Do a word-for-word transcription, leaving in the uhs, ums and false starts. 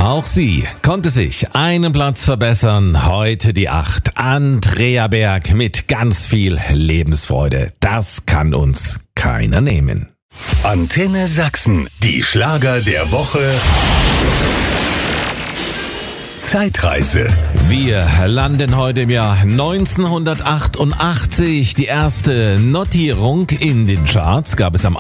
Auch sie konnte sich einen Platz verbessern. Heute die acht. Andrea Berg mit ganz viel Lebensfreude. Das kann uns keiner nehmen. Antenne Sachsen. Die Schlager der Woche. Zeitreise. Wir landen heute im Jahr neunzehnhundertachtundachtzig. Die erste Notierung in den Charts gab es am